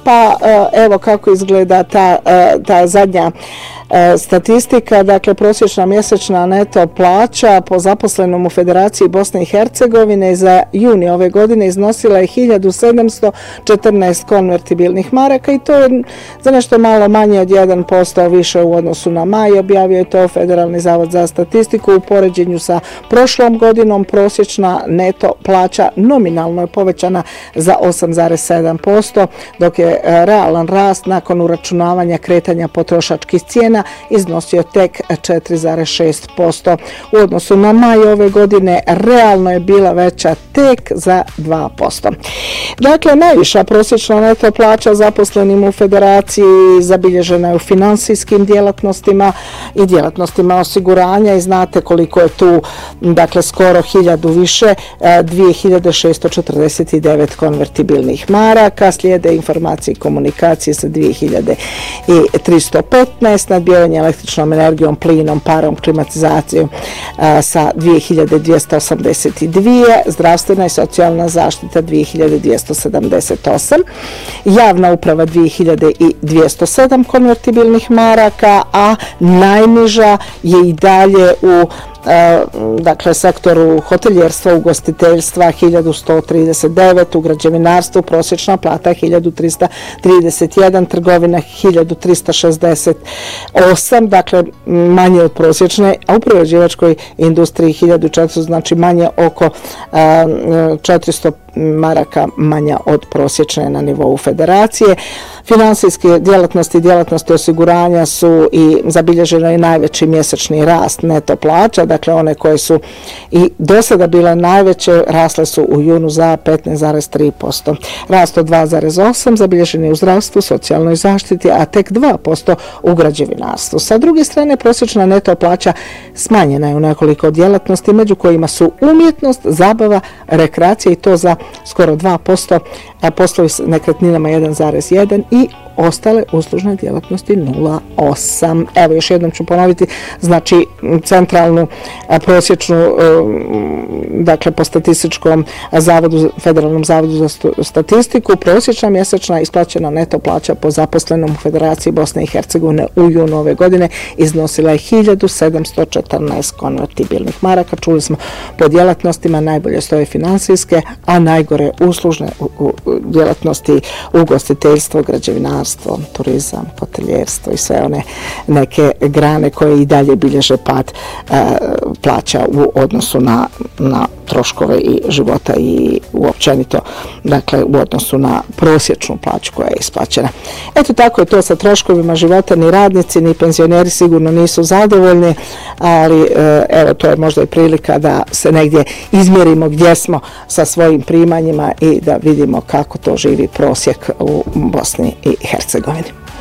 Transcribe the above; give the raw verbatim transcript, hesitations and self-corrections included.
pa evo kako izgleda ta, ta zadnja statistika. Dakle, prosječna mjesečna neto plaća po zaposlenom u Federaciji Bosne i Hercegovine za juni ove godine iznosila je hiljadu sedamsto četrnaest konvertibilnih maraka i to je za nešto malo manje od jedan posto više u odnosu na maj. Objavio je to Federalni zavod za statistiku. U poređenju sa prošlom godinom prosječna neto plaća nominalno je povećana za osam zarez sedam posto, dok je realan rast nakon uračunavanja kretanja potrošačkih cijena iznosio tek četiri zarez šest posto. U odnosu na maj ove godine realno je bila veća tek za dva posto. Dakle, najviša prosječna neto plaća zaposlenim u Federaciji zabilježena je u finansijskim djelatnostima i djelatnostima osiguranja i znate koliko je tu, dakle, skoro hiljadu više, dvije hiljade šessto četrdeset devet konvertibilnih maraka, slijede informacije i komunikacije sa dvije hiljade tristo petnaest, nadbijanje električnom energijom, plinom, parom, klimatizacijom a, sa dvije hiljade dvjesto osamdeset dvije, zdravstvena i socijalna zaštita dvije hiljade dvjesto sedamdeset osam, javna uprava dvije hiljade dvjesto sedam konvertibilnih maraka, a najniža je i dalje u dakle sektoru hoteljerstva, ugostiteljstva hiljadu sto trideset devet, u građevinarstvu prosječna plata hiljadu trista trideset jedan, trgovina hiljadu trista šezdeset osam, dakle manje od prosječne, a u prerađivačkoj industriji hiljadu četiristo, znači manje oko četiristo maraka manja od prosječne na nivou Federacije. Finansijske djelatnosti i djelatnosti osiguranja su i zabilježeno i najveći mjesečni rast neto plaća, dakle one koje su i do sada bile najveće rasle su u junu za petnaest zarez tri posto. Rast od dva zarez osam zabilježen je u zdravstvu, socijalnoj zaštiti, a tek dva posto u građevinarstvu. Sa druge strane, prosječna neto plaća smanjena je u nekoliko djelatnosti, među kojima su umjetnost, zabava, rekreacija i to za skoro dva posto, a poslovi s nekretninama jedan zarez jedan i ostale uslužne djelatnosti nula zarez osam. Evo, još jednom ću ponoviti, znači centralnu prosječnu, dakle po statističkom zavodu, Federalnom zavodu za statistiku, prosječna mjesečna isplaćena neto plaća po zaposlenom u Federaciji Bosne i Hercegovine u junu ove godine iznosila je hiljadu sedamsto četrnaest konvertibilnih maraka. Čuli smo po djelatnostima, najbolje stoje finansijske, a najgore uslužne djelatnosti, ugostiteljstvo, građevinarstvo, turizam, hoteljerstvo i sve one neke grane koje i dalje bilježe pad e, plaća u odnosu na, na troškove i života i uopćenito, dakle u odnosu na prosječnu plaću koja je isplaćena. Eto, tako je to sa troškovima života. Ni radnici ni penzioneri sigurno nisu zadovoljni, ali e, evo, to je možda i prilika da se negdje izmjerimo gdje smo sa svojim primanjima i da vidimo kako to živi prosjek u Bosni i Hercegovini.